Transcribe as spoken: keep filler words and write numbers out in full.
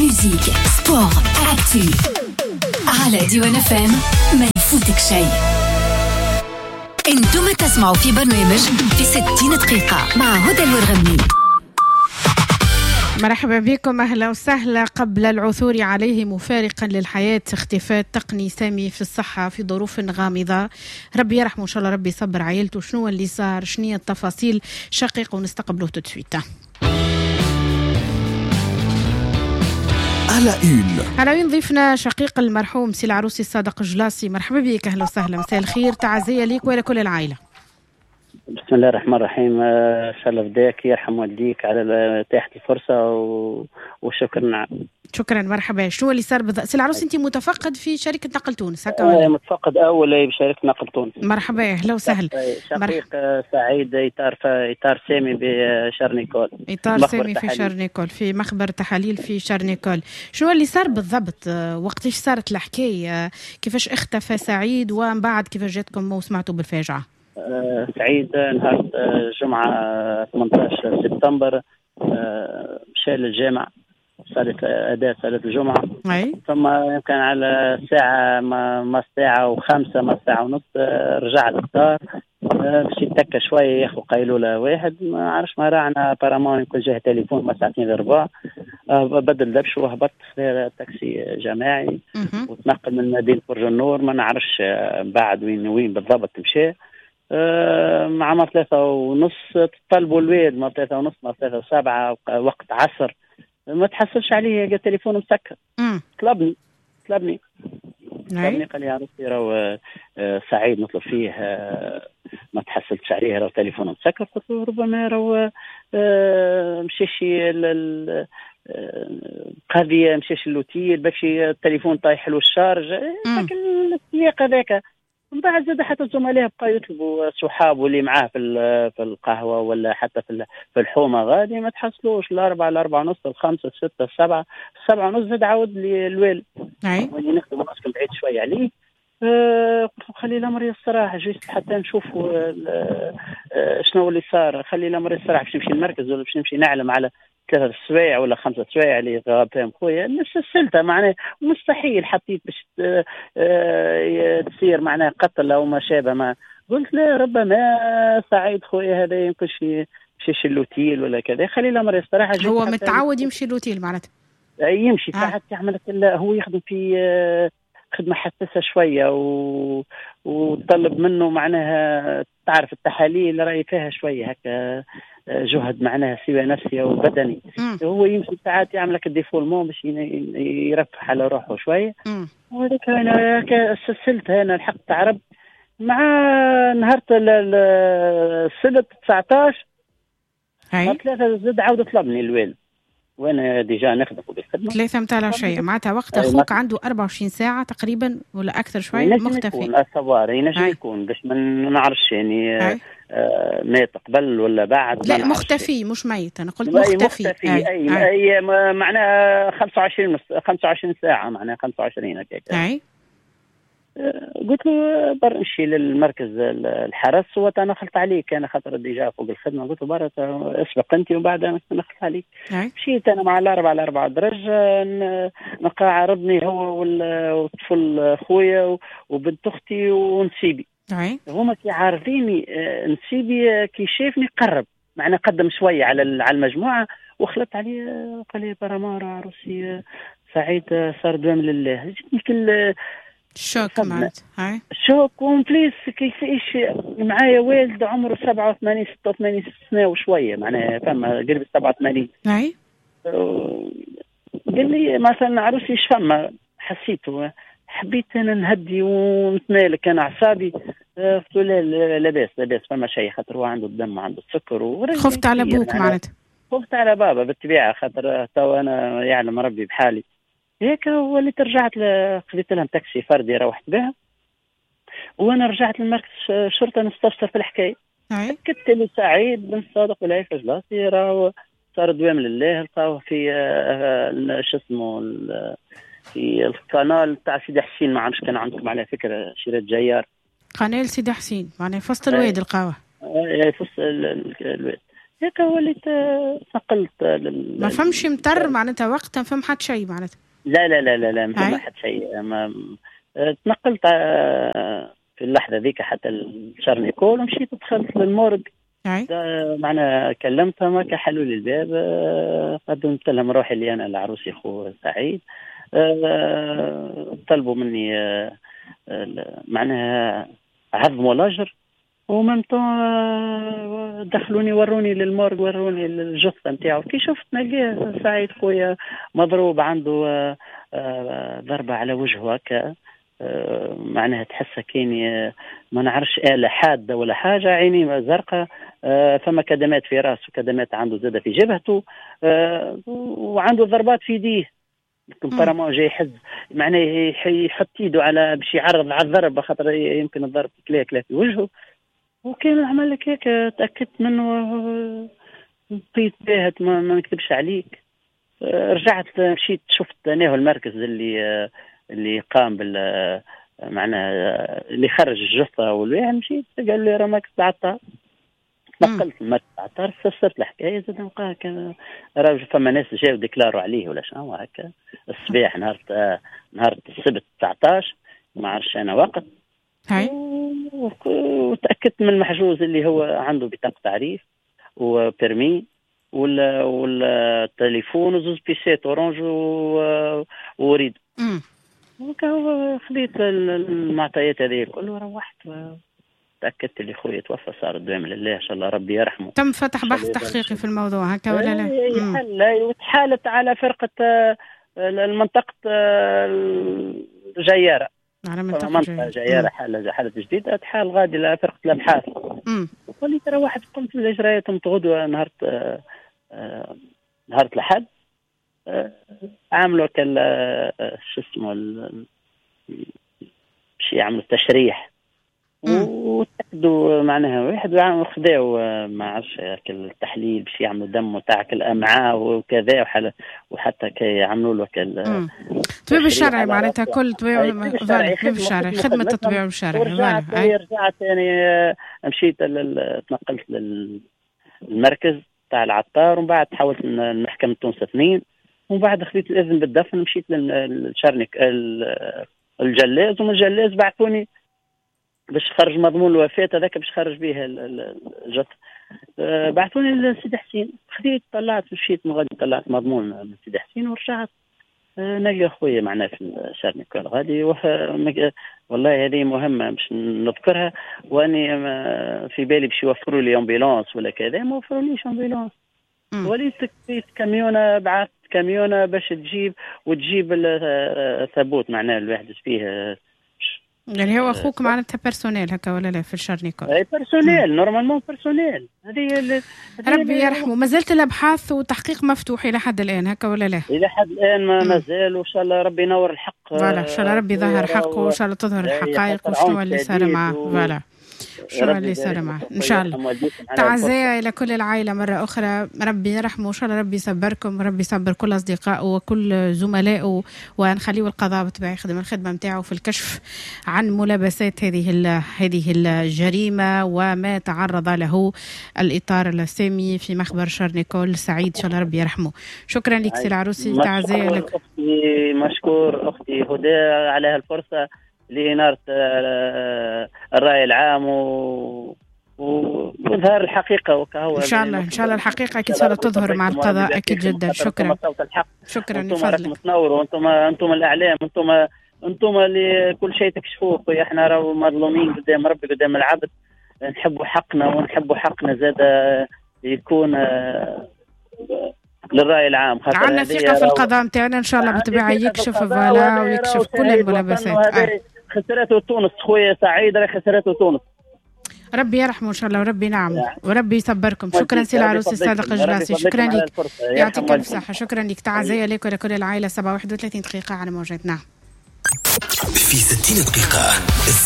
ميوزيك سبور اكتي على ديوان اف ام، ما يفوتك شيء. انتم تسمعوا في برنامج في ستين دقيقة مع هدى الورغمي. مرحبا بكم، أهلا وسهلا. قبل العثور عليه مفارقا للحياة اختفاء تقني سامي في الصحة في ظروف غامضة، ربي يرحمه إن شاء الله، ربي يصبر عائلته. شنو اللي صار، شنو التفاصيل، شقيق ونستقبله تدسويت. على اون على اون ضيفنا شقيق المرحوم سي العروسي الصادق الجلاسي. مرحبا بك، أهلا وسهلا، مساء الخير، تعزية ليك ولكل العائلة. بسم الله الرحمن الرحيم. ان شاء الله بداك يرحم والديك على اتاحه الفرصه و... وشكرا. شكرا، مرحبا. شنو اللي صار بالضبط؟ سي العروسي انت متفقد في شركه نقل تونس هكا ولا؟ ولا؟ متفقد اول بشركه نقل تونس. مرحبا، اهلا وسهلا. شقيق سعيد اطار اطار سامي بشارنيكول. اطار سامي في شارنيكول، في مخبر تحاليل في شارنيكول. شنو اللي صار بالضبط؟ وقتاش صارت الحكايه؟ كيفاش اختفى سعيد ومن بعد كيفاش جاتكم وسمعتوا بالفاجعه؟ أه سعيد نهار الجمعة ثمانية عشر سبتمبر أه مشى للجامع، صلاة أداء صلاة الجمعة. أي. ثم يمكن على ساعة ما ما ساعة وخمسة ما ساعة ونص أه رجع للدار. أه باش يتكى شوية ياخذ قيلولة واحد، ما عرفش ما راعنا بارامون يكون جاه تليفون ما ساعتين لربع. أه بدل دبش وهبط في تاكسي جماعي وتنقل من مدينة برج النور، ما نعرفش بعد وين وين بالضبط مشى. أه مع ما ثلاثة ونص تطلبوا الواد، ما ثلاثة ونص ما ثلاثة وسبعة وقت عصر ما تحصلش عليه، قال تليفون مسكر. طلبني طلبني طلبني قال لي عرفتي راهو أه سعيد نطلب فيه أه ما تحصلتش عليه، راهو تليفون مسكر. قلت له ربما راهو أه مشيشي القضية مشيش اللوتيل باش التليفون طايح له الشارج، لكن السياق هذاك. من بعد زاد حتى الزملاء بقى يطلبوا صحابه اللي معاه في في القهوه ولا حتى في في الحومه غادي ما تحصلوش. الاربعه الاربعه ونص الخمسه السته السبعه السبعه ونص زاد عاود لي الوالد. اي وني نخدم نسكن بعيد شويه عليه. أه قلت له خلي الامر الصراحه جيت حتى نشوفوا أه شنو اللي صار، خلي الامر الصراحه باش نمشي المركز ولا باش نمشي نعلم على ثلاثة سوايع ولا خمسة سوايع اللي غاب فيهم خويا. نفس السلطة معناه مستحيل حطيت باش تصير معناه قتل أو ما شابه. ما قلت لا ربما سعيد خويا هذا يمكن شي شي اللوتيل ولا كذا، خلي الأمر الصراحة. هو متعود يمشي اللوتيل معناته؟ يمشي ساعات يعمل، هو يخدم في خدمة حساسة شوية و... وطلب منه معناها تعرف التحاليل رأي فيها شوية هكا جهد معناها سوى نفسي أو بدني. مم. هو يمشي ساعات يعمل لك الديفولمون باش يرفح على روحه شوية. وهذاك أنا سلسلت أنا الحق تعرب مع نهار السبت تسعة عشر ثلاثة زد عاودة طلبني الوالد وانا ديجا نخدم بالخدمه ثلاثة متاع العشية. معناتها وقت اخوك عنده أربعة وعشرين ساعة تقريبا ولا اكثر شوي مختفي. يكون الصوار ينجم يكون باش ما نعرفش يعني آه ميت قبل ولا بعد. لا مختفي مش ميت، انا قلت مختفي. مختفي اي, أي, أي, أي معناها خمسة وعشرين خمسة وعشرين ساعه معناها خمسة وعشرين هكاك. اي قلت له بر نمشي للمركز الحرس وتنخلت عليك انا خاطر ديجا فوق الخدمه. قلت له بر اسبق انت وبعدها نخلت عليك. مشيت انا مع الاربعه على اربعه درج نلقى عرضني هو والطفل خويا وبنت اختي ونسيبي. هما كي عارفيني نسيبي كي شافني قرب معنا قدم شويه على على المجموعه وخلطت عليه قال لي برامار عروسي سعيد صار دوام لله. جتني كل شوك معناتها هاي شوك كومبليس. كيفاش معايا والد عمره سبعة وثمانين ستة وثمانين سنة وشوية معناها فما قريب سبعة وثمانين. اي قال لي مثلا عروسي ايش فما حسيته حبيت انا نهدي ونتمالك انا اعصابي. قلت له لا لاباس لاباس فما شيء خاطر هو عنده الدم وعنده السكر. خفت على ابوك معناتها؟ خفت على بابا بالطبيعة خاطر تو انا يعلم ربي بحالي هيك. وليت رجعت خذيت لهم تاكسي فردي روحت بها وانا رجعت للمركز شرطه نستفسر في الحكايه. اكدت لي سعيد بن صادق والعيف جلاسي راهو صار دوام لله. لقاوه في شو اسمه في القناه تاع سيدي حسين، ما عرفش كان عندكم على فكره شيرات جيار قناه سيدي حسين معناها فصل الواد لقاوه. اي فصل الواد هيك وليت تنقلت لل... ما فهمش مطر معناتها وقتها فهم حد شيء معناتها. لا لا لا لا لا ما حد شيء. ما تنقلت في اللحظة ذيك حتى الشارنيكول ومشيت دخلت للمورج. معنا كلمتها ما كحلوا لي الباب. قدمت لهم روحي اللي أنا العروسي أخو سعيد. طلبوا مني معناها عظم الأجر وممتو دخلوني وروني للمورج وروني الجثة نتاعو. كي شفت نلقاه سعيد خويا مضروب عنده ضربة على وجهه هكا معناها تحسها كيني ما نعرفش آلة حادة ولا حاجة. عيني زرقاء فما كدمات في راسه وكدمات عنده زادة في جبهته وعنده ضربات في يديه. كمبارامون جاي يحز معناه يحط يده على باش يعرض على الضرب خاطر يمكن الضرب كلا كلا في وجهه. وكان العمل لك هيك تأكدت منه لقيت باهت ما, ما نكتبش عليك. رجعت مشيت شفت ناهو المركز اللي اللي قام بال معناه اللي خرج الجثة والوعي. مشيت قال لي راه ماكس عطار. نقلت المركز عطار فسرت الحكاية زاد نلقاه كان راجل فما ناس جاو ديكلاروا عليه ولا شنو هكا الصباح نهار نهار السبت تسعطاش ما عرفش أنا وقت. هاي وتأكدت من المحجوز اللي هو عنده بطاقة تعريف وبرمي ولا والتليفون وزوز بيسات اورانج وريد. وكان خليت المعطيات هذه كله وروحت تأكدت اللي خويا توفى صار الدوام لله إن شاء الله ربي يرحمه. تم فتح بحث تحقيقي في الموضوع هكا ولا لا؟ لا وتحالت على فرقة المنطقة الجيارة على منطقة جيارة حالة حالة جديدة تحال غادي لفرقة الأبحاث. ولي ترى واحد قمت بالإجراءات غدوة نهار نهار الأحد عملوا كال شو اسمه شيء عملوا تشريح وتأكدوا معناها واحد وخذوا ما عرفش التحليل باش يعملوا دم وتاعك الأمعاء وكذا وحل وحتى كي يعملوا له كال طبيب الشرعي معناتها كل طبيب طبيب الشرعي خدمة الطبيب الشرعي. رجعت رجعت يعني مشيت تنقلت للمركز تاع العطار ومن بعد تحولت لمحكمة تونس اثنين ومن بعد خذيت الإذن بالدفن مشيت للشرنك الجلاز ومن الجلاز بعثوني باش خرج مضمون الوفاة هذاك باش خرج به الجثة. أه بعثوني لسيدي حسين خذيت طلعت مشيت من غادي طلعت مضمون من سيدي حسين ورجعت أه نلقى خويا معنا في الشرنك غادي والله هذه مهمة باش نذكرها واني في بالي باش يوفروا لي امبيلانس ولا كذا ما وفروليش امبيلانس. وليت كفيت كاميونة بعثت كاميونة باش تجيب وتجيب الثبوت معناه الواحد فيه يعني هو اخوك معناتها بيرسونيل هكا ولا لا في الشارنيكول؟ اي بيرسونيل نورمالمون بيرسونيل. هذه ربي يرحمه. ما زالت الابحاث وتحقيق مفتوح الى حد الان هكا ولا لا؟ الى حد الان ما زال وان شاء الله ربي ينور الحق. فوالا ان شاء الله ربي ظهر حقه وان شاء الله تظهر الحقائق وشنو اللي صار معه. فوالا شنو اللي صار معه ان شاء الله. تعزية الى كل العائله مره اخرى ربي يرحمه وان شاء الله ربي يصبركم ربي يصبر كل اصدقائه وكل زملائه ونخليه القضاء بتبع يخدم الخدمه نتاعه في الكشف عن ملابسات هذه هذه الجريمه وما تعرض له الاطار السامي في مخبر شارنيكول سعيد ان شاء الله ربي يرحمه. شكرا لك سي العروسي. تعزية لك. اختي مشكور اختي هدى على هالفرصه لإنارة الرأي العام وإظهار الحقيقة وكهو إن شاء الله إن شاء الله الحقيقة أكيد سوف تظهر مع القضاء أكيد جدا. شكرا شكرا أنتم تنوروا أنتم أنتم الإعلام أنتم أنتم اللي كل شيء تكشفوه. إحنا راهو مظلومين قدام ربي قدام العبد نحبوا حقنا ونحبوا حقنا زاد يكون للرأي العام. عندنا ثقة في القضاء نتاعنا إن شاء الله بالطبيعة يكشف فوالا ويكشف كل الملابسات. خسرته تونس خويا سعيد راه خسرته تونس. ربي يرحمه ان شاء الله وربي نعمه وربي يصبركم. شكرا سي العروسي الصادق الجلاسي. شكرا لك يعطيك الف صحه. شكرا لك. تعزيه لك ولكل العائله. سبعة واحد وثلاثين دقيقه على موجتنا في ستين دقيقه.